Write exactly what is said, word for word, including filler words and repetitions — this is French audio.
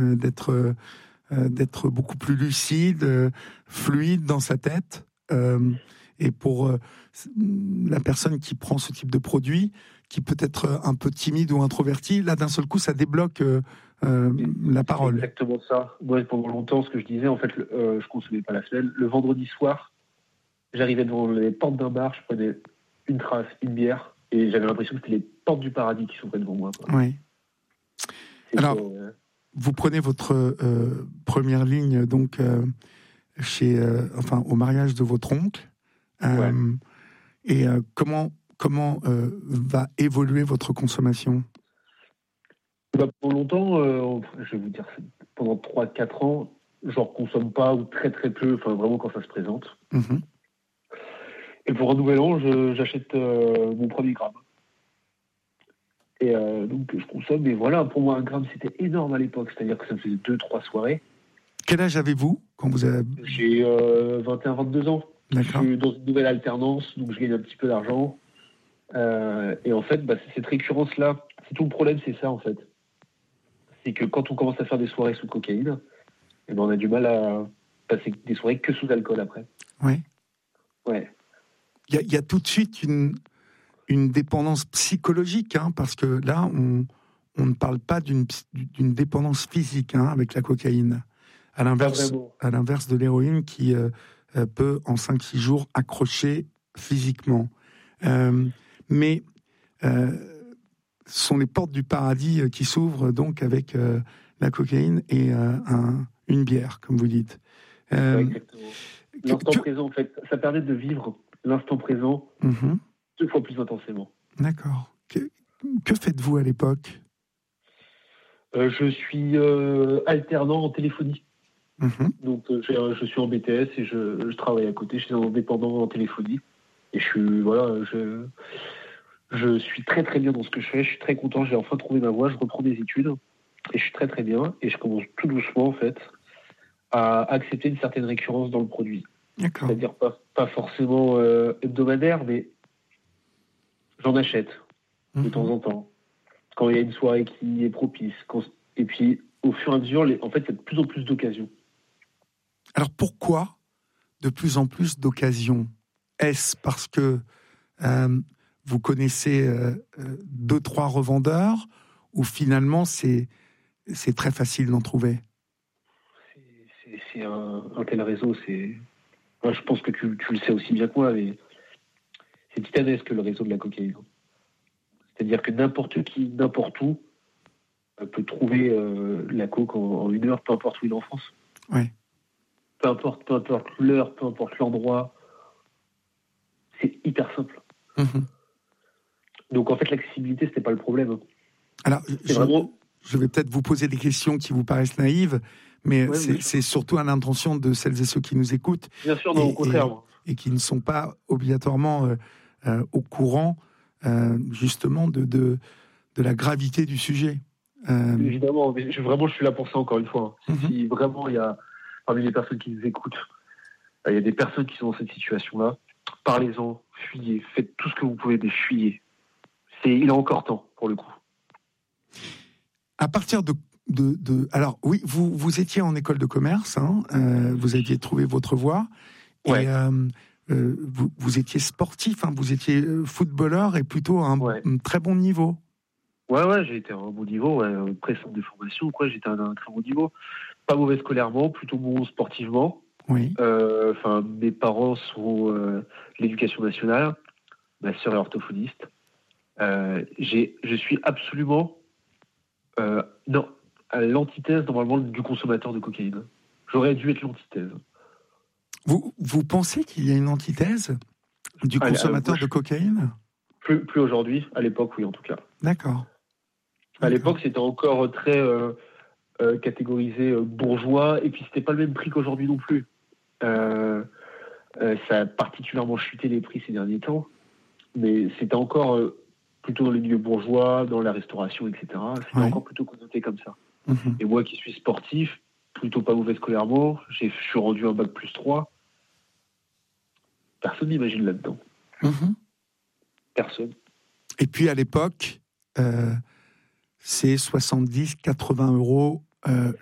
euh, d'être, euh, d'être beaucoup plus lucide, euh, fluide dans sa tête. Euh, et pour euh, la personne qui prend ce type de produit, qui peut être un peu timide ou introverti, là d'un seul coup ça débloque euh, euh, la parole. C'est exactement ça. Moi, pendant longtemps, ce que je disais, en fait, le, euh, je consommais pas la semaine. Le vendredi soir, j'arrivais devant les portes d'un bar, je prenais une trace, une bière, et j'avais l'impression que c'était les portes du paradis qui s'ouvraient devant moi, quoi. Oui. C'était, Alors, euh... vous prenez votre euh, première ligne donc euh, chez, euh, enfin, au mariage de votre oncle. Euh, ouais. Et euh, comment comment euh, va évoluer votre consommation ? Bah, pour longtemps, euh, je vais vous dire, pendant trois quatre ans, j'en consomme pas ou très très peu, enfin vraiment quand ça se présente. Mmh. Et pour un nouvel an, je, j'achète euh, mon premier gramme. Et euh, donc je consomme, mais voilà, pour moi un gramme c'était énorme à l'époque, c'est-à-dire que ça me faisait deux trois soirées. Quel âge avez-vous quand vous avez... J'ai euh, vingt et un vingt-deux ans. D'accord. Je suis dans une nouvelle alternance, donc je gagne un petit peu d'argent. Euh, et en fait, bah, c'est cette récurrence-là, c'est tout le problème, c'est ça en fait. C'est que quand on commence à faire des soirées sous cocaïne, eh ben, on a du mal à passer des soirées que sous alcool après. Oui. Ouais. Il y a, il y a tout de suite une, une dépendance psychologique, hein, parce que là, on, on ne parle pas d'une, d'une dépendance physique hein, avec la cocaïne. À l'inverse, à l'inverse de l'héroïne qui euh, peut, en cinq six jours, accrocher physiquement. Euh, mais euh, ce sont les portes du paradis qui s'ouvrent donc avec euh, la cocaïne et euh, un, une bière, comme vous dites. Euh, ouais, exactement. L'instant que... présent, en fait, ça permet de vivre l'instant présent mm-hmm. deux fois plus intensément. D'accord. Que, que faites-vous à l'époque ? euh, Je suis euh, alternant en téléphonie. Mm-hmm. Donc, euh, je suis en B T S et je, je travaille à côté. Je suis indépendant en téléphonie. Et je suis, voilà, je, je suis très très bien dans ce que je fais. Je suis très content. J'ai enfin trouvé ma voie. Je reprends des études. Et je suis très très bien. Et je commence tout doucement, en fait, à accepter une certaine récurrence dans le produit. D'accord. C'est-à-dire pas, pas forcément euh, hebdomadaire, mais j'en achète de mmh. temps en temps. Quand il y a une soirée qui est propice. Quand... Et puis, au fur et à mesure, les... en fait, il y a de plus en plus d'occasions. Alors, pourquoi de plus en plus d'occasions ? Est-ce parce que euh, vous connaissez euh, deux, trois revendeurs ou finalement, c'est, c'est très facile d'en trouver ? C'est, c'est, c'est un, un tel réseau, c'est... Moi, je pense que tu, tu le sais aussi bien que moi, mais c'est titanesque le réseau de la cocaïne. C'est-à-dire que n'importe qui, n'importe où, peut trouver euh, la coke en, en une heure, peu importe où il est en France. Ouais. Peu importe, peu importe l'heure, peu importe l'endroit. C'est hyper simple. Mmh. Donc en fait, l'accessibilité, c'était pas le problème. Alors, je, vraiment... je vais peut-être vous poser des questions qui vous paraissent naïves, mais ouais, c'est, c'est surtout à l'intention de celles et ceux qui nous écoutent. Bien sûr, non, et, au contraire. Et, et qui ne sont pas obligatoirement euh, euh, au courant, euh, justement, de, de, de la gravité du sujet. Euh... Évidemment, mais je, vraiment, je suis là pour ça, encore une fois. Hein. Mm-hmm. Si vraiment, il y a, parmi les personnes qui nous écoutent, il y a des personnes qui sont dans cette situation-là, parlez-en, fuyez, faites tout ce que vous pouvez, mais fuyez. C'est, il est encore temps, pour le coup. À partir de... De, de, alors oui, vous, vous étiez en école de commerce, hein, euh, vous aviez trouvé votre voie, ouais. et euh, euh, vous, vous étiez sportif, hein, vous étiez footballeur et plutôt à un, ouais. un très bon niveau. Ouais, ouais, j'ai été à un bon niveau, ouais, pré-centre de formation, quoi, j'étais à un très bon niveau. Pas mauvais scolairement, plutôt bon sportivement. Oui. Enfin, euh, mes parents sont euh, l'éducation nationale, ma sœur est orthophoniste. Euh, j'ai, je suis absolument euh, non. à l'antithèse, normalement, du consommateur de cocaïne. J'aurais dû être l'antithèse. Vous, vous pensez qu'il y a une antithèse du Allez, consommateur euh, je... de cocaïne ? plus, plus aujourd'hui, à l'époque, oui, en tout cas. D'accord. À D'accord. l'époque, c'était encore très euh, euh, catégorisé euh, bourgeois, et puis c'était pas le même prix qu'aujourd'hui non plus. Euh, euh, ça a particulièrement chuté les prix ces derniers temps, mais c'était encore euh, plutôt dans les milieux bourgeois, dans la restauration, et cetera. C'était ouais. encore plutôt connoté comme ça. Mmh. Et moi qui suis sportif, plutôt pas mauvais scolairement, j'ai, je suis rendu un bac plus trois. Personne n'imagine là-dedans. Mmh. Personne. Et puis à l'époque, euh, c'est soixante-dix à quatre-vingts euros euh,